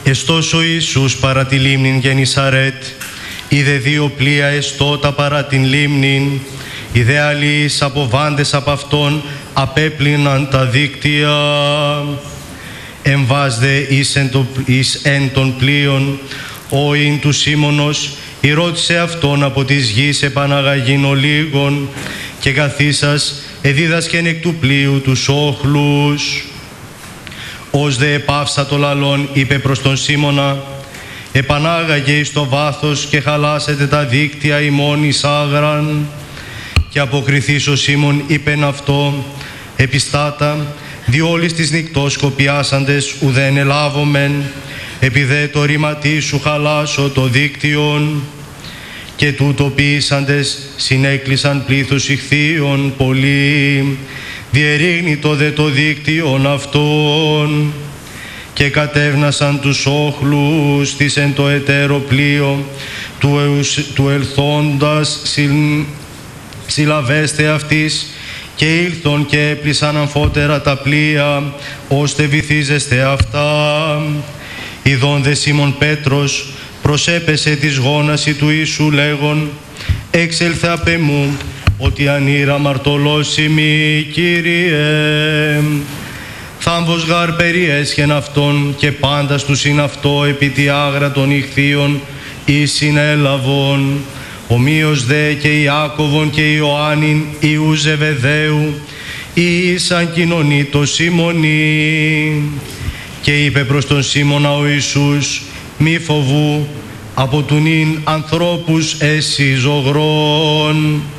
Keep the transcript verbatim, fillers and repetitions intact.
Εστόσο Ιησούς παρά τη λίμνην Γενισαρέτ, είδε δύο πλοία εστώτα παρά την λίμνην, είδε αλλοίς αποβάντες απ' αυτόν απέπλυναν τα δίκτυα. Εμβάσδε εις εν, το, εις εν των πλοίων, ο ειν του Σίμωνος, ηρώτησε αυτόν από της γης επαναγαγήν ολίγων, και καθίσας εδίδασκεν εκ του πλοίου τους όχλους. Ως δε επάυσα το λαλόν, είπε προς τον Σίμωνα, επανάγαγε εις το βάθος και χαλάσετε τα δίκτυα ημών εις άγραν. Και αποκριθείς ο Σίμων είπεν αυτό, επιστάτα, διόλης της νυκτός σκοπιάσαντες ουδέν ελάβομεν, επιδέ το ρήματί σου χαλάσω το δίκτυον. Και τούτο ποιήσαντες συνέκλεισαν πλήθος ηχθείων πολύ, διερήγνητο δε το δίκτυον αυτών. Και κατέβνασαν τους όχλους της εν το εταίρο πλοίο του, εους, του ελθόντας συ, συλλαβέστε αυτής, και ήλθον και έπλησαν αμφότερα τα πλοία, ώστε βυθίζεστε αυτά. Ιδών δε Σίμων Πέτρος προσέπεσε της γόναση του Ιησού λέγον, έξελθε απ' εμού, ότι ανήρα μαρτωλώσιμη, Κύριε. Θάμβος γαρ περιέσχεν αυτόν, και πάντας τους είναι αυτό επί τη άγρα των ηχθείων εις συνέλαβον. Ομοίως δε και Ιάκωβον και Ιωάννην Ιού Ζεβεδαίου, ήσαν κοινωνεί το Σίμωνι. Και είπε προς τον Σίμωνα ο Ιησούς, μη φοβού, από του νυν ανθρώπους εσύ ζωγρών.